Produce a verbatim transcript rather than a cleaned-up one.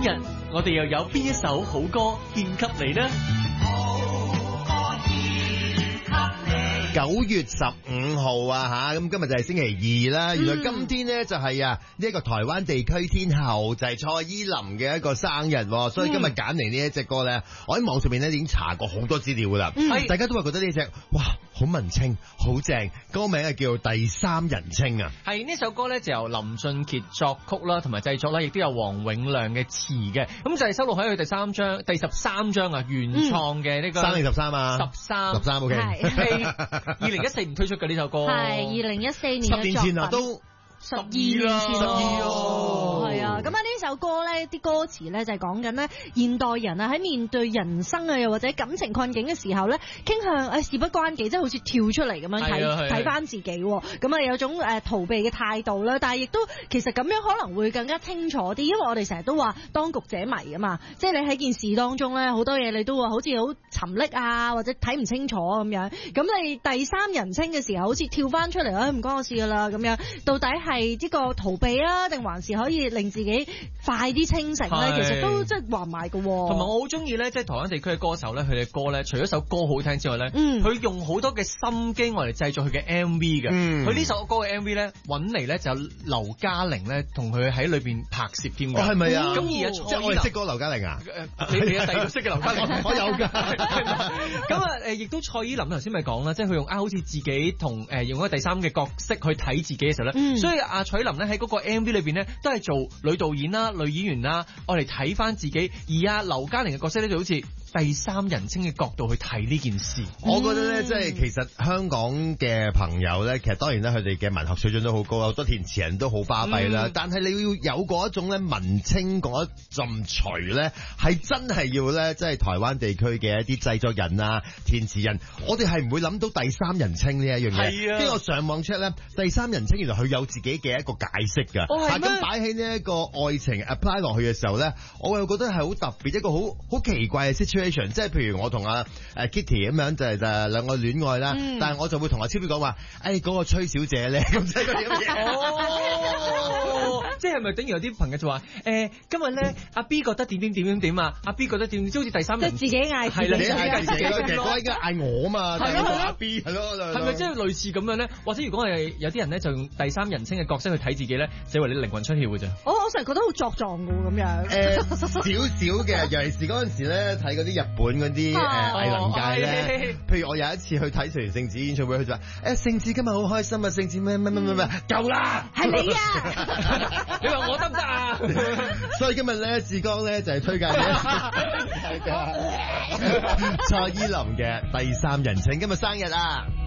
日，我哋又有邊一首好歌獻給你呢？ 九月十五號啊吓，咁今日就係星期二啦。原來今天呢，就係啊呢一個台灣地區天后就係蔡依林嘅一個生日，所以今日揀嚟呢一隻歌咧，我喺網上面咧已經查過好多資料噶啦。嗯、大家都話覺得呢隻哇好文青好正，歌名係叫做第三人稱啊。 係呢首歌咧就由林俊傑作曲啦，同埋製作啦，亦都有黃永亮嘅詞嘅。咁就係收錄喺佢第三張、第十三張啊原創嘅呢個。 三定十三啊？十三， 十三 OK。 二零一四年推出嘅呢首歌， 係二零一四年， 十年前啊，都十二年前咯，係啊。咁啊呢首歌咧，啲歌詞咧就係講緊咧現代人啊喺面對人生啊又或者感情困境嘅時候咧，傾向誒事不關己，即係好似跳出嚟咁樣睇睇翻自己，咁啊有種誒逃避嘅態度啦。但係亦都其實咁樣可能會更加清楚啲，因為我哋成日都話當局者迷啊嘛，即係你喺件事當中咧好多嘢你都會好似好沉溺啊，或者睇唔清楚咁樣。咁你第三人稱嘅時候，好似跳翻出嚟，誒唔關我事噶啦咁樣，到底係係呢個逃避啊，定還是可以令自己快啲清醒咧？其實都即係話唔埋嘅。 同埋我好中意咧，即係台灣地區嘅歌手咧，佢哋嘅歌咧，除咗首歌好聽之外咧，佢、嗯、用好多嘅心機我嚟製作佢嘅 M V 嘅。佢呢、嗯、首歌嘅 M V 咧，揾嚟咧就有劉嘉玲咧同佢喺裏邊拍攝添嘅。 係咪啊？ 咁而家即係我哋識嗰個劉嘉玲啊？ 你你啊，第二個識嘅劉嘉玲， 我有㗎。 咁啊誒，亦都蔡依林頭先咪講啦，即係佢用啊好似自己同誒用一個第三嘅角色去睇自己嘅時候咧，嗯、所以阿蔡依林咧喺嗰個 M V 裏邊咧都係做女導演啦、女演員啦，我嚟睇翻自己。而阿劉嘉玲嘅角色咧就好似第三人稱嘅角度去睇呢件事。 我覺得咧，即係其實香港嘅朋友咧，其實當然咧佢哋嘅文學水準都好高，好多填詞人都好巴閉啦。嗯、但係你要有嗰一種咧文青嗰一陣除咧，係真係要咧，即係台灣地區嘅一啲製作人啊、填詞人，我哋係唔會諗到第三人稱呢一樣嘢。係啊，跟住我上網 check 咧，第三人稱原來佢有自己嘅一個解釋㗎。哦，係咩？咁擺喺呢一個愛情 apply 落去嘅時候咧，我又覺得係好特別，一個好好奇怪嘅 situation。即係譬如我同阿誒 Kitty 咁樣就係就係兩個戀愛啦，嗯、但係我就會同阿超標講話，誒嗰個崔小姐咧，咁即係嗰啲乜嘢？ 哦，即係咪等於有啲朋友就話誒今日咧阿 B 覺得點點點點點啊，阿 B 覺得點，即好似第三人， 即係自己嗌自己， 係啦，自己嗌自己咯，其實我應該嗌我啊嘛，係咯，阿 B 係咯， 係咪即係類似咁樣咧？或者如果係有啲人咧就用第三人稱嘅角色去睇自己咧，就以為你靈魂出竅嘅啫。 我我成日覺得好作狀㗎咁樣。 誒少少嘅，尤其是嗰陣時咧睇嗰啲日本嗰啲誒藝能界咧，譬如我有一次去睇成聖子演唱會，佢就話誒聖子今日好開心啊，聖子咩咩咩咩咩，夠啦， 係你啊！ 你話我得唔得啊？ 所以今日咧志剛咧就係推介嘅蔡依林嘅第三人稱，今日生日啊！